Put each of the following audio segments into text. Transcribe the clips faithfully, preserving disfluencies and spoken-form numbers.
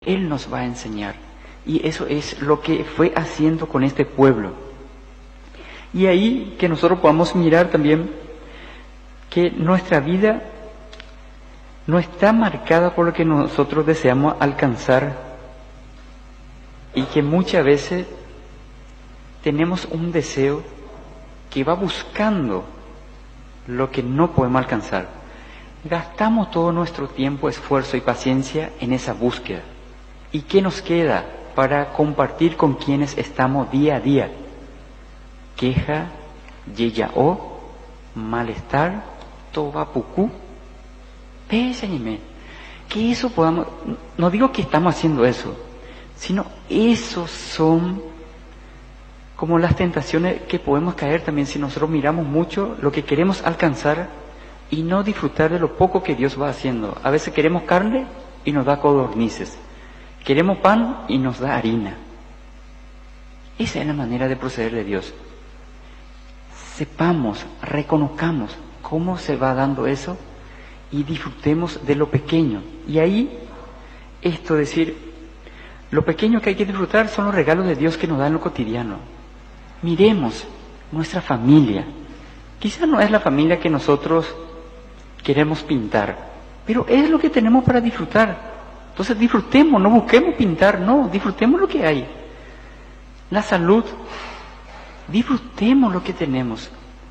Él nos va a enseñar. Y eso es lo que fue haciendo con este pueblo. Y ahí que nosotros podamos mirar también que nuestra vida no está marcada por lo que nosotros deseamos alcanzar y que muchas veces tenemos un deseo que va buscando lo que no podemos alcanzar. Gastamos todo nuestro tiempo, esfuerzo y paciencia en esa búsqueda. ¿Y qué nos queda para compartir con quienes estamos día a día? Queja, yeyao, malestar, tobapucú. Pésenme. Que eso podamos, no digo que estamos haciendo eso, sino esos son como las tentaciones que podemos caer también si nosotros miramos mucho lo que queremos alcanzar y no disfrutar de lo poco que Dios va haciendo. A veces queremos carne y nos da codornices. Queremos pan y nos da harina. Esa es la manera de proceder de Dios. Sepamos, reconozcamos cómo se va dando eso y disfrutemos de lo pequeño. Y ahí, esto decir, lo pequeño que hay que disfrutar son los regalos de Dios que nos da en lo cotidiano. Miremos nuestra familia. Quizá no es la familia que nosotros queremos pintar, pero es lo que tenemos para disfrutar. Entonces disfrutemos, no busquemos pintar, no, disfrutemos lo que hay. La salud, disfrutemos lo que tenemos.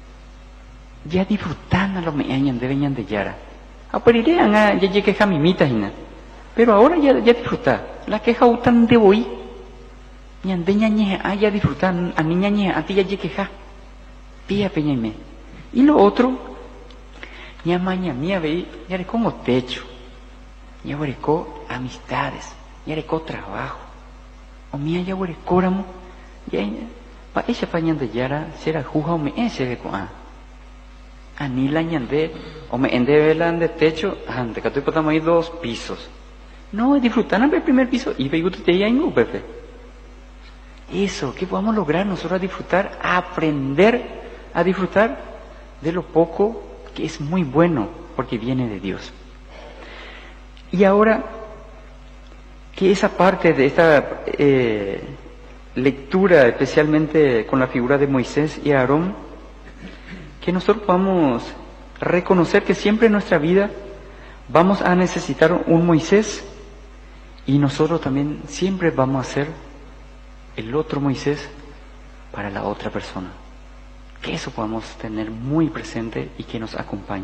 Ya disfrutan a los meañan de veñan de yara. Aparirean a ya llegue jamimita hina. Pero ahora ya ya disfrutar. La queja utan de hoy. Ñan de ñañe a ya disfrutar a niña ñe a ti ya llegue ja. Pía peñame. Y lo otro, ña maña mía ve, ya le como techo. Ya huerecó amistades, ya huerecó trabajo. O mía ya huerecóramo, ya pa ella pañan de yara, será juja o me ese de coa. Anila ñande, o me ende velan de techo, ante que estoy potamos ahí dos pisos. No, disfrutan el primer piso y ve usted ya en Pepe. Eso, que podamos lograr nosotros disfrutar, aprender a disfrutar de lo poco que es muy bueno, porque viene de Dios. Y ahora, que esa parte de esta eh, lectura, especialmente con la figura de Moisés y Aarón, que nosotros podamos reconocer que siempre en nuestra vida vamos a necesitar un Moisés y nosotros también siempre vamos a ser el otro Moisés para la otra persona. Que eso podamos tener muy presente y que nos acompañe.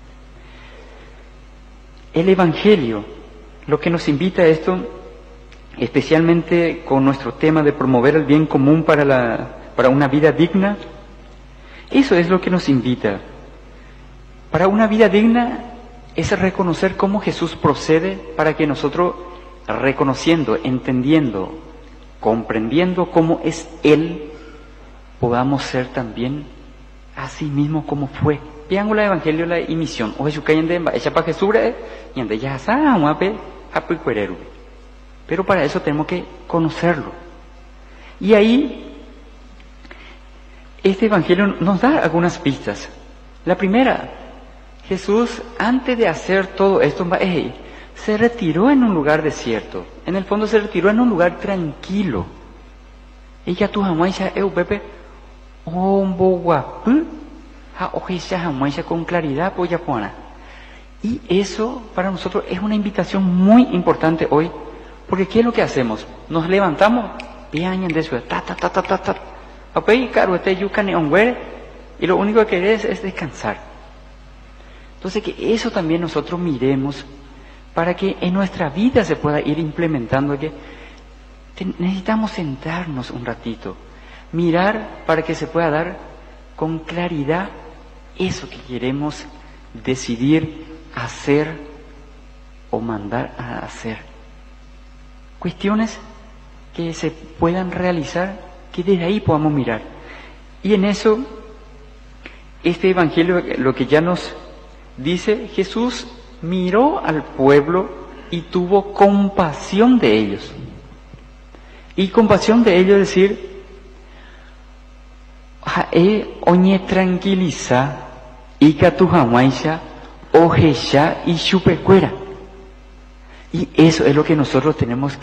El Evangelio, lo que nos invita a esto, especialmente con nuestro tema de promover el bien común para, la, para una vida digna, eso es lo que nos invita. Para una vida digna es reconocer cómo Jesús procede para que nosotros, reconociendo, entendiendo, comprendiendo cómo es Él, podamos ser también así mismo como fue. Piango la evangelio la emisión. O Jesús caen de ella para Jesús y ande ya sa muape apicuereru. Pero para eso tenemos que conocerlo. Y ahí este evangelio nos da algunas pistas. La primera, Jesús antes de hacer todo esto se retiró en un lugar desierto. En el fondo se retiró en un lugar tranquilo. Ella tu jamás eu pepe ombo guapu ha ojecha jamás con claridad polla pona. Y eso para nosotros es una invitación muy importante hoy, porque ¿qué es lo que hacemos? Nos levantamos, piañan de eso, ta ta ta ta ta ta. Apei caro este yucane onguere y lo único que querés es descansar. Entonces que eso también nosotros miremos para que en nuestra vida se pueda ir implementando que necesitamos sentarnos un ratito, mirar para que se pueda dar con claridad eso que queremos decidir hacer o mandar a hacer. Cuestiones que se puedan realizar, que desde ahí podamos mirar. Y en eso, este evangelio lo que ya nos dice, Jesús miró al pueblo y tuvo compasión de ellos. Y compasión de ellos es decir, jae oñe tranquiliza y que tu jamaisha ojecha y chupecuera. Y eso es lo que nosotros tenemos